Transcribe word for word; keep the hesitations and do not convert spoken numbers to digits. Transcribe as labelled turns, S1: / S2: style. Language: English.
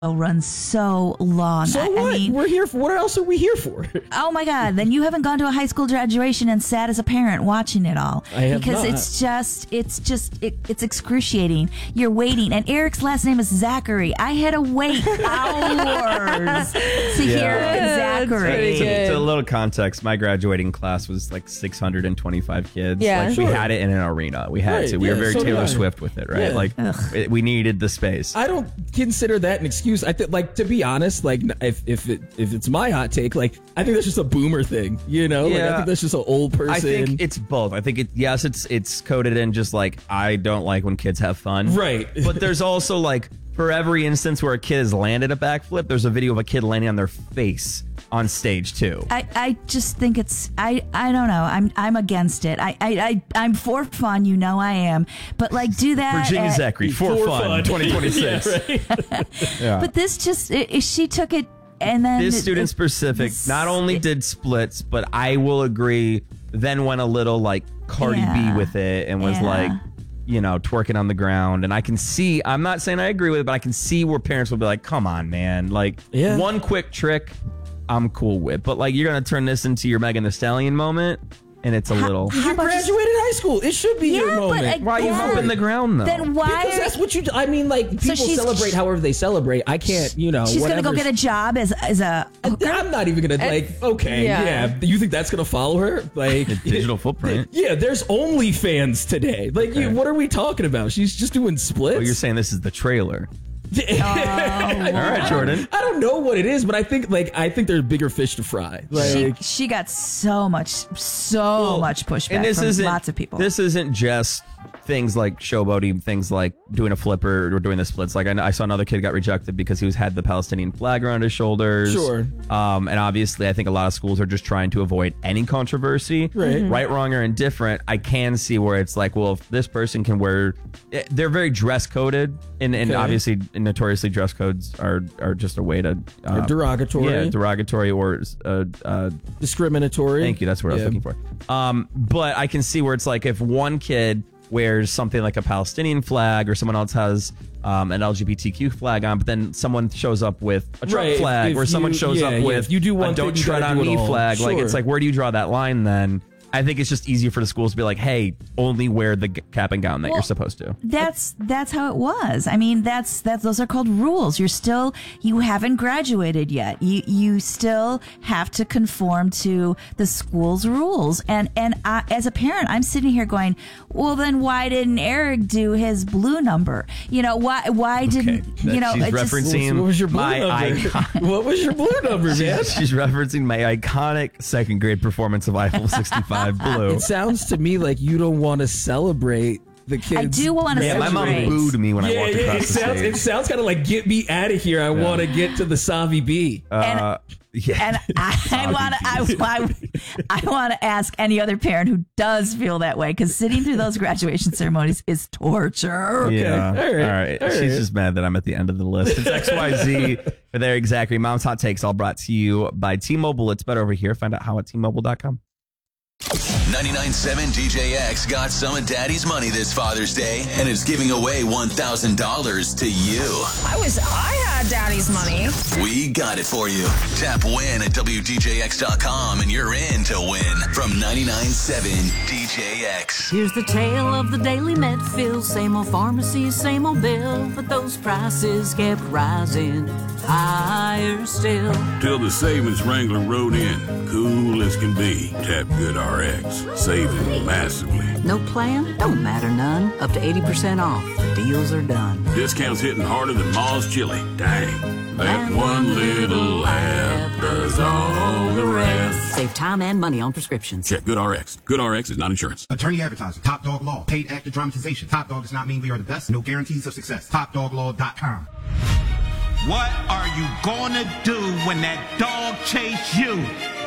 S1: runs so long.
S2: So
S1: I,
S2: what?
S1: I mean,
S2: We're here for, what else are we here for?
S1: Oh my God, then you haven't gone to a high school graduation and sat as a parent watching it all.
S2: I have
S1: because
S2: not.
S1: it's just, it's just, it, it's excruciating. You're waiting, and Eric's last name is Zachary. I had to wait hours to
S3: Yeah.
S1: hear
S3: Yeah,
S1: Zachary.
S3: To, to a little context, my graduating class was like six hundred twenty-five kids.
S4: Yeah.
S3: Like,
S2: Sure.
S3: we had it in an arena. We had
S2: Right,
S3: to. We
S2: yeah,
S3: were very
S2: so did
S3: Taylor
S2: I.
S3: Swift with it, right?
S2: Yeah.
S3: Like it, we needed the space.
S2: I don't consider that an excuse. I think, like, to be honest, like, if if it if it's my hot take, like, I think that's just a boomer thing, you know? Like, I
S3: Yeah.
S2: think that's just an old person.
S3: I think it's both. I think it. Yes, it's it's coded in just like I don't like when kids have fun,
S2: Right.
S3: But there's also like for every instance where a kid has landed a backflip, there's a video of a kid landing on their face on stage too.
S1: I, I just think it's I, I don't know I'm I'm against it. I, I, I I'm for fun, you know I am, but like do that.
S3: Virginia
S1: at-
S3: Zachary for,
S2: For
S3: fun,
S2: fun.
S3: twenty twenty-six.
S2: Yeah, right.
S3: Yeah.
S1: But this just it, it- she took it and then
S3: This
S1: it-
S3: student
S1: it-
S3: specific
S1: this-
S3: not only
S1: it-
S3: did splits, but I will agree, then went a little like Cardi
S1: Yeah.
S3: B with it and was
S1: Yeah.
S3: like, you know, twerking on the ground. And I can see, I'm not saying I agree with it, but I can see where parents will be like, come on, man. Like,
S2: Yeah.
S3: one quick trick, I'm cool with. But like, you're going to turn this into your Megan Thee Stallion moment, and it's a little.
S2: You graduated high school. It should be your
S1: Yeah, but
S2: moment.
S1: again-
S3: Why are you humping the ground, though?
S1: Then why?
S2: Because that's what you do. I mean, like, people
S1: she's-
S2: celebrate however they celebrate. I can't, you know,
S1: she's gonna go
S2: whatever's-
S1: get a job as as a hooker?
S2: I'm not even gonna like. Okay,
S4: yeah.
S2: yeah. You think that's gonna follow her? Like
S3: Digital footprint.
S2: Yeah, there's OnlyFans today. Like, you,
S3: Okay.
S2: what are we talking about? She's just doing splits.
S3: Well, you're saying this is the trailer.
S1: Oh,
S3: All right, Jordan.
S2: I don't know what it is, but I think like I think there's bigger fish to fry.
S1: she,
S2: Like,
S1: she got so much so
S3: Well,
S1: much pushback
S3: and this
S1: from
S3: isn't,
S1: lots of people.
S3: This isn't just things like showboating, things like doing a flipper or doing the splits. Like I, I saw another kid got rejected because he was had the Palestinian flag around his shoulders.
S2: Sure.
S3: Um, and obviously, I think a lot of schools are just trying to avoid any controversy.
S2: Right.
S3: Right, wrong, or indifferent. I can see where it's like, well, if this person can wear, eh, they're very dress coded, and, and
S2: Okay.
S3: obviously, notoriously, dress codes are are just a way to uh,
S2: Or derogatory.
S3: Yeah, derogatory or uh, uh,
S2: discriminatory.
S3: Thank you. That's what I
S2: Yeah.
S3: was looking for. Um, but I can see where it's like if one kid wears something like a Palestinian flag or someone else has um, an L G B T Q flag on, but then someone shows up with a Trump
S2: Right, if-
S3: flag
S2: if
S3: or someone
S2: you-
S3: shows
S2: yeah,
S3: up
S2: yeah,
S3: with
S2: if you do one
S3: a don't
S2: thing, you
S3: tread
S2: gotta
S3: on
S2: do it
S3: me
S2: all.
S3: flag. Like,
S2: Sure.
S3: it's like, where do you draw that line then? I think it's just easier for the schools to be like, hey, only wear the g- cap and gown that
S1: Well,
S3: you're supposed to.
S1: That's that's how it was. I mean, that's that's those are called rules. You're still you haven't graduated yet. You you still have to conform to the school's rules. And and I, as a parent, I'm sitting here going, well, then why didn't Eric do his blue number? You know, why why didn't
S3: Okay.
S1: you know?
S3: She's
S1: it just-
S3: referencing
S2: What was your blue
S3: my
S2: number?
S3: icon.
S2: What was your blue number, man?
S3: She's, she's referencing my iconic second grade performance of Eiffel sixty-five Blue.
S2: It sounds to me like you don't want to celebrate the kids.
S1: I do want to
S3: Yeah, my mom
S1: celebrate.
S3: booed me when I
S2: Yeah,
S3: walked
S2: yeah.
S3: across
S2: It
S3: the
S2: sounds.
S3: stage.
S2: It sounds kind of like get me out of here. I want to get to the Savi B.
S3: Uh, yeah.
S1: And I want to, I, I, I want to ask any other parent who does feel that way, because sitting through those graduation ceremonies is torture.
S3: Yeah.
S2: All right.
S3: All right.
S2: All right.
S3: She's just mad that I'm at the end of the list. It's X Y Z. There, exactly. Mom's Hot Takes, all brought to you by T-Mobile. It's better over here. Find out how at T Mobile dot com.
S5: ninety-nine point seven D J X got some of Daddy's money this Father's Day and is giving away one thousand dollars to you.
S6: I wish I had Daddy's money.
S5: We got it for you. Tap win at W D J X dot com and you're in to win from ninety-nine point seven D J X.
S7: Here's the tale of the daily Medfield. Same old pharmacy, same old bill, but those prices kept rising higher still.
S8: Till the savings wrangler rode in, cool as can be. Tap Good R X, saving massively.
S7: No plan? Don't matter none. Up to eighty percent off. The deals are done.
S8: Discounts hitting harder than Ma's chili. Dang, that one little app does all the rest.
S7: Save time and money on prescriptions.
S8: Check Good R X. Good R X is not insurance.
S9: Attorney advertising. Top Dog Law. Paid actor dramatization. Top Dog does not mean we are the best. No guarantees of success. top dog law dot com.
S10: What are you gonna do when that dog chase you?